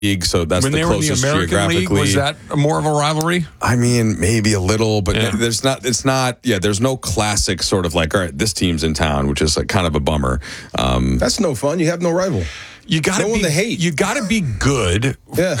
league, so that's when the they were in the closest American geographically. League, was that more of a rivalry? I mean, maybe a little, but Yeah. there's no classic sort of like, all right, this team's in town, which is like kind of a bummer. That's no fun. You have no rival. You got to No one to hate. You got to be good,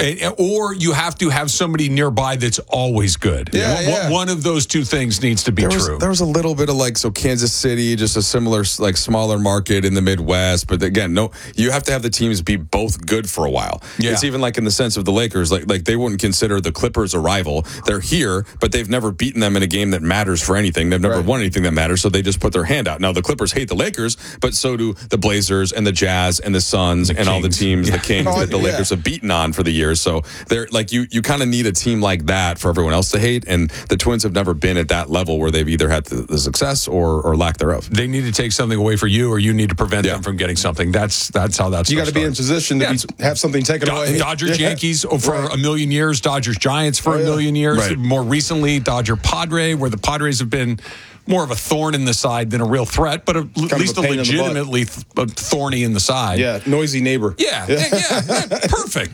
or you have to have somebody nearby that's always good. One of those two things needs to be true. There was a little bit of like, so Kansas City, just a similar like smaller market in the Midwest, but again, no, you have to have the teams be both good for a while. Yeah. It's even like in the sense of the Lakers, like they wouldn't consider the Clippers a rival. They're here, but they've never beaten them in a game that matters for anything. They've never won anything that matters, so they just put their hand out. Now the Clippers hate the Lakers, but so do the Blazers and the Jazz and the Suns and all the teams, the Kings that the Lakers have beaten on for the years. So they're like you kind of need a team like that for everyone else to hate, and the Twins have never been at that level where they've either had the success or lack thereof. They need to take something away for you, or you need to prevent them from getting something. That's how that's. You got to be in position to have something taken away. Dodgers, Yankees for a million years. Dodgers, Giants for a million years. Right. More recently, Dodger, Padre, where the Padres have been more of a thorn in the side than a real threat, but at least a legitimately thorny in the side. Yeah, noisy neighbor. Yeah, perfect.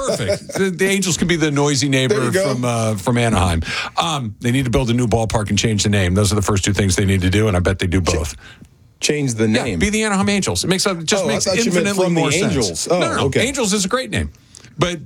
The Angels can be the noisy neighbor from Anaheim. They need to build a new ballpark and change the name. Those are the first two things they need to do, and I bet they do both. Change the name. Yeah, be the Anaheim Angels. It makes infinitely more sense. Angels. Oh, no. Okay. Angels is a great name. But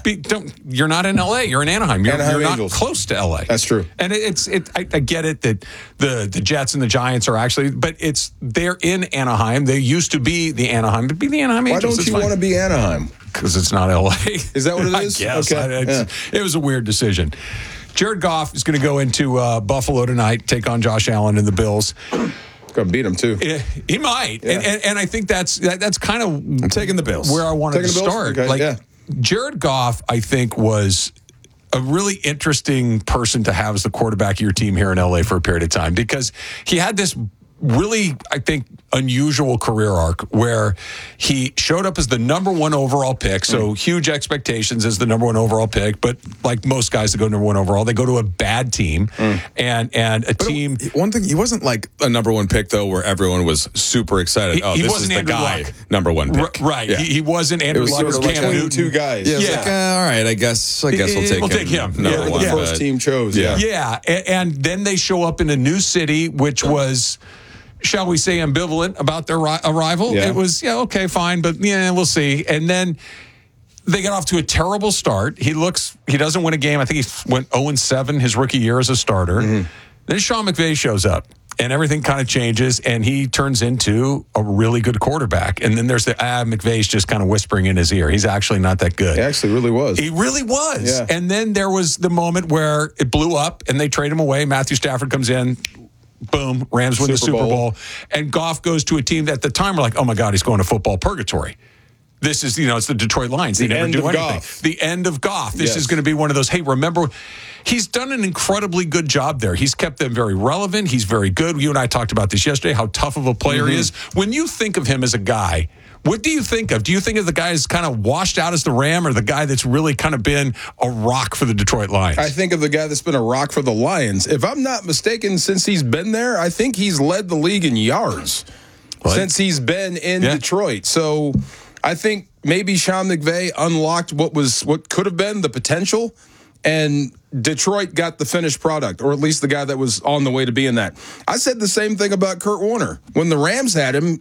you're not in LA. You're in Anaheim. You're not close to LA. That's true. And I get it that the Jets and the Giants are actually, but they're in Anaheim. They used to be the Anaheim. But be the Anaheim Angels. Why don't you want to be Anaheim? Because it's not LA. Is that what it is? Yes. Okay. It was a weird decision. Jared Goff is going to go into Buffalo tonight, take on Josh Allen and the Bills. Going to beat him too. He might, and I think that's kind of I'm taking the Bills. Where I wanted to start. Okay, Jared Goff, I think, was a really interesting person to have as the quarterback of your team here in LA for a period of time, because he had this really, I think, unusual career arc where he showed up as the number one overall pick. So huge expectations as the number one overall pick. But like most guys that go number one overall, they go to a bad team and a team. One thing, he wasn't like a number one pick, though, where everyone was super excited. He this wasn't is the Andrew guy, Luck. number one pick. Right. Yeah. He wasn't Andrew Luck or Cam Newton. Two guys. Yeah, like, all right, I guess we'll take him. Number one. The first team chose. Yeah. And then they show up in a new city, which was, shall we say, ambivalent about their arrival. Yeah. It was, okay, fine, but we'll see. And then they got off to a terrible start. He doesn't win a game. I think he went 0-7 his rookie year as a starter. Then Sean McVay shows up, and everything kind of changes, and he turns into a really good quarterback. And then there's McVay's just kind of whispering in his ear. He's actually not that good. He actually really was. He really was. Yeah. And then there was the moment where it blew up, and they trade him away. Matthew Stafford comes in. Boom, Rams win the Super Bowl. And Goff goes to a team that at the time were like, oh my God, he's going to football purgatory. This is, it's the Detroit Lions. They never do anything. The end of Goff. This is going to be one of those, hey, remember, he's done an incredibly good job there. He's kept them very relevant. He's very good. You and I talked about this yesterday, how tough of a player he is. When you think of him as a guy, what do you think of? Do you think of the guy who's kind of washed out as the Ram, or the guy that's really kind of been a rock for the Detroit Lions? I think of the guy that's been a rock for the Lions. If I'm not mistaken, since he's been there, I think he's led the league in yards since he's been in Detroit. So I think maybe Sean McVay unlocked what could have been the potential, and Detroit got the finished product, or at least the guy that was on the way to being that. I said the same thing about Kurt Warner. When the Rams had him,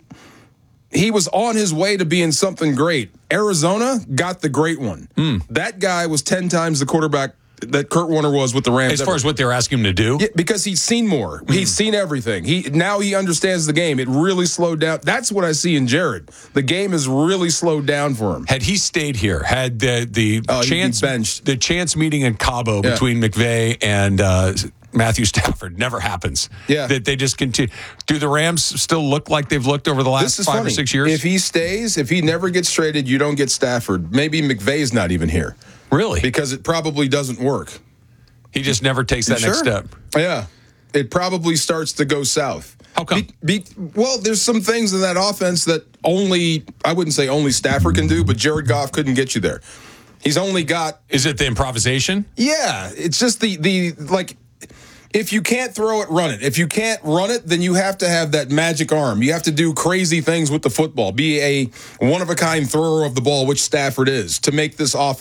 he was on his way to being something great. Arizona got the great one. That guy was 10 times the quarterback that Kurt Warner was with the Rams. As far as what they're asking him to do? Yeah, because he's seen more. He's seen everything. Now he understands the game. It really slowed down. That's what I see in Jared. The game has really slowed down for him. Had he stayed here, had the chance meeting in Cabo between McVay and Matthew Stafford never happens. Yeah. That they just continue. Do the Rams still look like they've looked over the last 5 or 6 years? If he stays, if he never gets traded, you don't get Stafford. Maybe McVay's not even here. Really? Because it probably doesn't work. He just never takes that next step. Yeah. It probably starts to go south. How come? Well, there's some things in that offense that I wouldn't say only Stafford can do, but Jared Goff couldn't get you there. He's only got... Is it the improvisation? Yeah. It's just If you can't throw it, run it. If you can't run it, then you have to have that magic arm. You have to do crazy things with the football. Be a one-of-a-kind thrower of the ball, which Stafford is, to make this offense